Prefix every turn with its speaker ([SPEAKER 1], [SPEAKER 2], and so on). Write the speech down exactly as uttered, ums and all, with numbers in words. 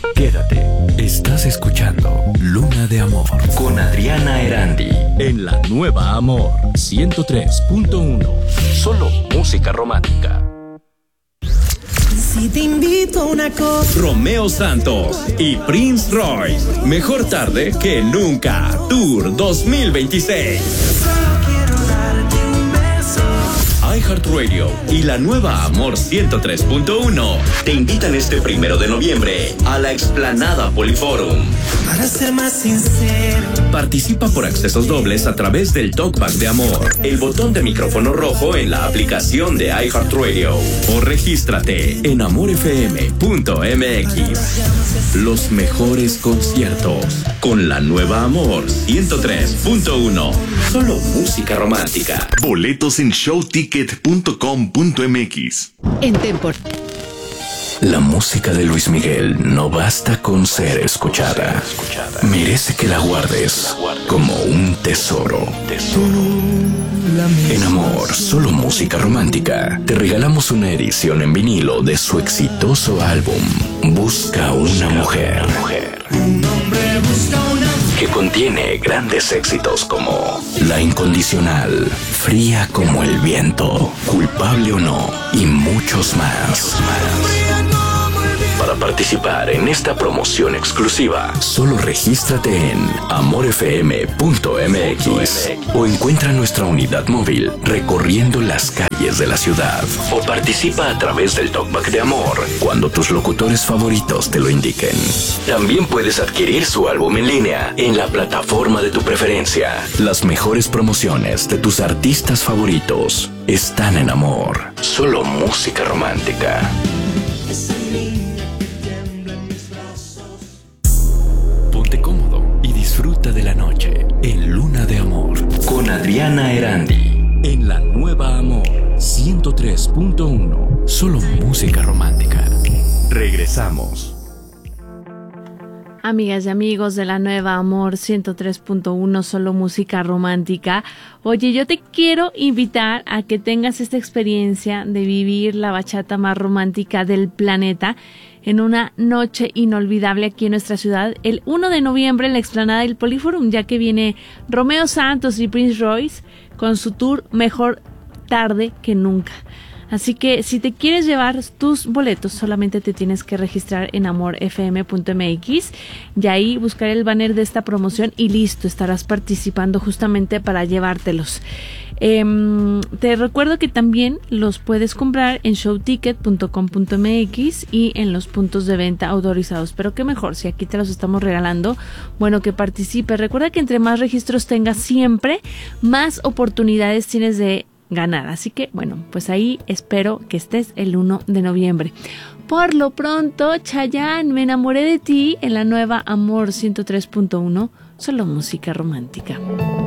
[SPEAKER 1] Quédate, estás escuchando Luna de Amor con Adriana Erandi en la Nueva Amor ciento tres punto uno. Solo música romántica.
[SPEAKER 2] Si te invito a una cosa.
[SPEAKER 3] Romeo Santos y Prince Royce. Mejor tarde que nunca. Tour dos mil veintiséis. iHeartRadio y la Nueva Amor ciento tres punto uno te invitan este primero de noviembre a la Explanada Poliforum.
[SPEAKER 2] Para ser más sincero,
[SPEAKER 3] participa por accesos dobles a través del Talkback de Amor, el botón de micrófono rojo en la aplicación de iHeartRadio o regístrate en amor f m punto m x. Los mejores conciertos con la Nueva Amor ciento tres punto uno. Solo música romántica.
[SPEAKER 4] Boletos en show ticket punto com punto m x.
[SPEAKER 5] En Tempor.
[SPEAKER 1] La música de Luis Miguel no basta con ser escuchada. Merece que la guardes como un tesoro. En Amor, solo música romántica, te regalamos una edición en vinilo de su exitoso álbum Busca una mujer, que contiene grandes éxitos como La Incondicional, Fría como el viento, Culpable o no y muchos más. Para participar en esta promoción exclusiva, solo regístrate en amor f m punto m x o encuentra nuestra unidad móvil recorriendo las calles de la ciudad, o participa a través del Talkback de Amor cuando tus locutores favoritos te lo indiquen. También puedes adquirir su álbum en línea en la plataforma de tu preferencia. Las mejores promociones de tus artistas favoritos están en Amor. Solo música romántica. Ponte cómodo y disfruta de la noche en Luna de Amor con Adriana Erandi en la Nueva Amor ciento tres punto uno. Solo música romántica. Regresamos.
[SPEAKER 6] Amigas y amigos de la Nueva Amor ciento tres punto uno, solo música romántica. Oye, yo te quiero invitar a que tengas esta experiencia de vivir la bachata más romántica del planeta en una noche inolvidable aquí en nuestra ciudad, el uno de noviembre en la Explanada del Poliforum, ya que viene Romeo Santos y Prince Royce con su tour Mejor tarde que nunca. Así que si te quieres llevar tus boletos, solamente te tienes que registrar en amor f m punto m x y ahí buscar el banner de esta promoción y listo, estarás participando justamente para llevártelos. Eh, te recuerdo que también los puedes comprar en show ticket punto com punto m x y en los puntos de venta autorizados. Pero qué mejor, si aquí te los estamos regalando, bueno, que participes. Recuerda que entre más registros tengas siempre, más oportunidades tienes de ganar. Así que, bueno, pues ahí espero que estés el uno de noviembre. Por lo pronto, Chayanne, Me enamoré de ti en la Nueva Amor ciento tres punto uno, solo música romántica.